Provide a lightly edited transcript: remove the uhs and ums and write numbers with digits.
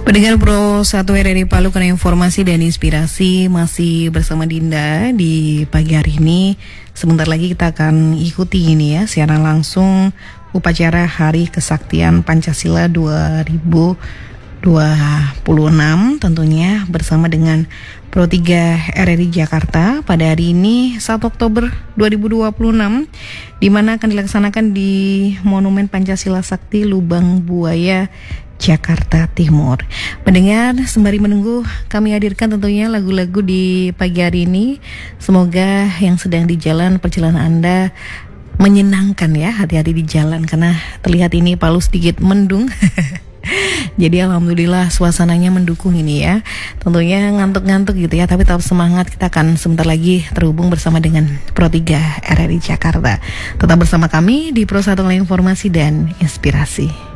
Pendengar Pro 1 RRI Palu, karena informasi dan inspirasi masih bersama Dinda di pagi hari ini. Sebentar lagi kita akan ikuti ini ya, siaran langsung upacara Hari Kesaktian Pancasila 2026 tentunya bersama dengan Pro 3 RRI Jakarta pada hari ini 1 Oktober 2026, di mana akan dilaksanakan di Monumen Pancasila Sakti Lubang Buaya, Jakarta Timur. Mendengar sembari menunggu, kami hadirkan tentunya lagu-lagu di pagi hari ini. Semoga yang sedang di jalan, perjalanan Anda menyenangkan ya, hati-hati di jalan karena terlihat ini Palu sedikit mendung. Jadi alhamdulillah suasananya mendukung ini ya. Tentunya ngantuk-ngantuk gitu ya, tapi tetap semangat. Kita akan sebentar lagi terhubung bersama dengan Pro 3 RRI Jakarta. Tetap bersama kami di Pro 1 Informasi dan Inspirasi.